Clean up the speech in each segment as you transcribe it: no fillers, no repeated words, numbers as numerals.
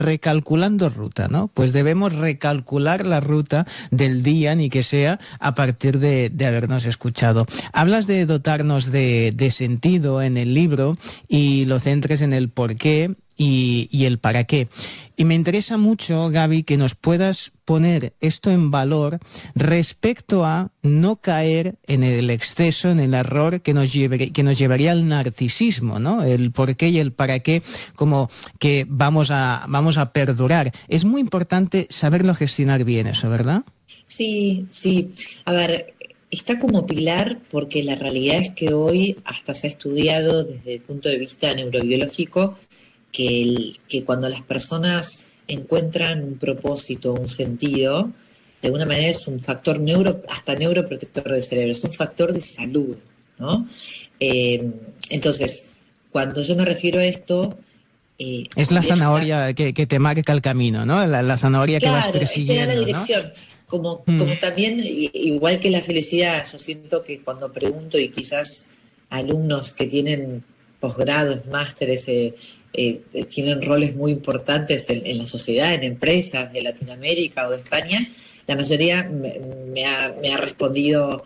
recalculando ruta, ¿no? Pues debemos recalcular la ruta del día, ni que sea a partir de habernos escuchado. Hablas de dotarnos de sentido en el libro y lo centres en el por qué y el para qué. Y me interesa mucho, Gaby, que nos puedas poner esto en valor respecto a no caer en el exceso, en el error que nos llevaría al narcisismo, ¿no? El por qué y el para qué, como que vamos a perdurar. Es muy importante saberlo gestionar bien eso, ¿verdad? Sí, sí. A ver, está como pilar porque la realidad es que hoy hasta se ha estudiado desde el punto de vista neurobiológico que cuando las personas encuentran un propósito, un sentido, de alguna manera es un factor hasta neuroprotector del cerebro, es un factor de salud, ¿no? Entonces, cuando yo me refiero a esto, Es la zanahoria que te marca el camino, ¿no? La zanahoria que vas claro, te da la persiguiendo, ¿no? dirección. Como también, igual que la felicidad, yo siento que cuando pregunto y quizás alumnos que tienen posgrados, másteres, tienen roles muy importantes en la sociedad, en empresas de Latinoamérica o de España, la mayoría me ha respondido,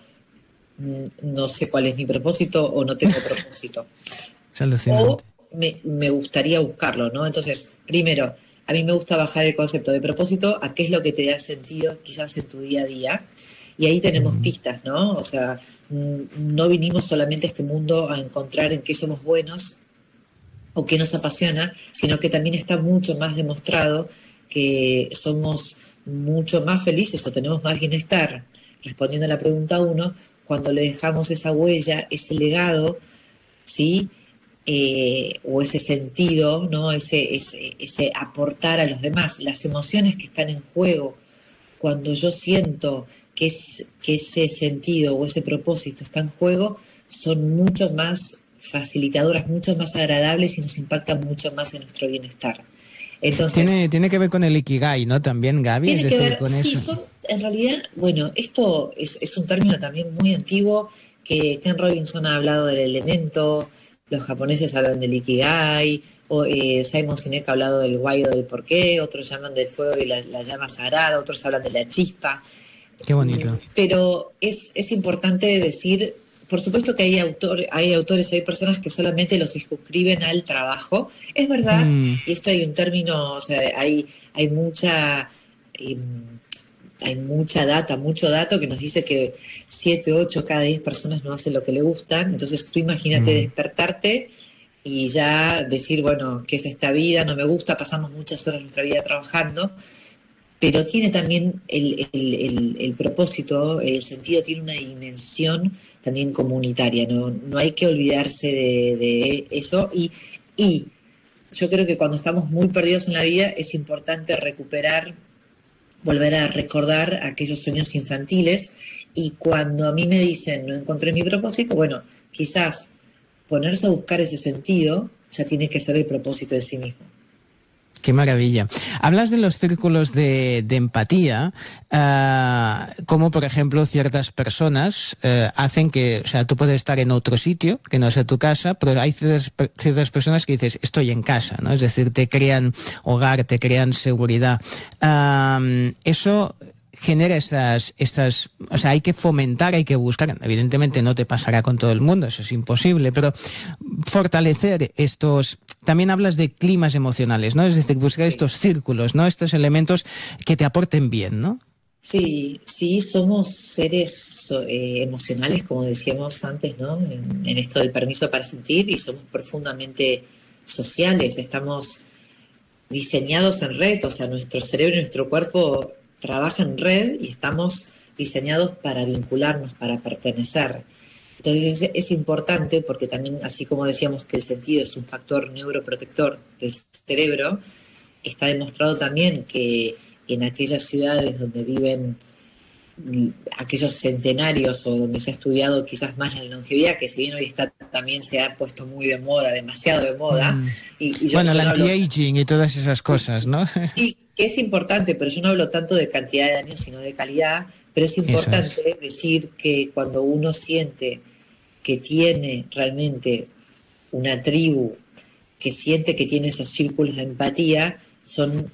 no sé cuál es mi propósito o no tengo propósito. Es O alucinante. me gustaría buscarlo, ¿no? Entonces, primero, a mí me gusta bajar el concepto de propósito a qué es lo que te da sentido quizás en tu día a día. Y ahí tenemos pistas, ¿no? O sea, no vinimos solamente a este mundo a encontrar en qué somos buenos o qué nos apasiona, sino que también está mucho más demostrado que somos mucho más felices o tenemos más bienestar, respondiendo a la pregunta uno, cuando le dejamos esa huella, ese legado, ¿sí? O ese sentido, ¿no? Ese aportar a los demás, las emociones que están en juego, cuando yo siento que ese sentido o ese propósito está en juego, son mucho más facilitadoras, mucho más agradables y nos impactan mucho más en nuestro bienestar. Entonces, Tiene que ver con el Ikigai, ¿no? También, Gaby, es tiene que decir, ver, con sí, eso. son, en realidad, bueno, esto es un término también muy antiguo que Ken Robinson ha hablado del elemento, los japoneses hablan del Ikigai, o, Simon Sinek ha hablado del why o del porqué, otros llaman del fuego y la llama sagrada, otros hablan de la chispa. Qué bonito. Pero es importante decir, por supuesto que hay autores, hay personas que solamente los circunscriben al trabajo. Es verdad, y esto hay un término, o sea, hay mucha, eh, hay mucha data, mucho dato que nos dice que 7, 8 cada 10 personas no hacen lo que le gustan. Entonces tú imagínate despertarte y ya decir, bueno, ¿qué es esta vida? No me gusta, pasamos muchas horas de nuestra vida trabajando, pero tiene también el propósito, el sentido, tiene una dimensión también comunitaria, no hay que olvidarse de eso y yo creo que cuando estamos muy perdidos en la vida es importante recuperar, volver a recordar aquellos sueños infantiles y cuando a mí me dicen no encontré mi propósito, bueno, quizás ponerse a buscar ese sentido ya tiene que ser el propósito de sí mismo. Qué maravilla. Hablas de los círculos de empatía, como por ejemplo ciertas personas hacen que, o sea, tú puedes estar en otro sitio que no sea tu casa, pero hay ciertas personas que dices, estoy en casa, ¿no? Es decir, te crean hogar, te crean seguridad. Eso genera estas, o sea, hay que fomentar, hay que buscar, evidentemente no te pasará con todo el mundo, eso es imposible, pero fortalecer estos, también hablas de climas emocionales, ¿no? Es decir, buscar estos círculos, ¿no? Estos elementos que te aporten bien, ¿no? Sí, sí, somos seres emocionales, como decíamos antes, ¿no? En esto del permiso para sentir y somos profundamente sociales, estamos diseñados en red, o sea, nuestro cerebro y nuestro cuerpo trabajan en red y estamos diseñados para vincularnos, para pertenecer. Entonces es importante porque también, así como decíamos que el sentido es un factor neuroprotector del cerebro, está demostrado también que en aquellas ciudades donde viven aquellos centenarios o donde se ha estudiado quizás más la longevidad, que si bien hoy está también se ha puesto muy de moda, demasiado de moda, y Bueno, el yo no hablo, anti-aging y todas esas cosas, ¿no? sí, que es importante, pero yo no hablo tanto de cantidad de años, sino de calidad, pero es Eso es. importante decir que cuando uno siente que tiene realmente una tribu, que siente que tiene esos círculos de empatía, son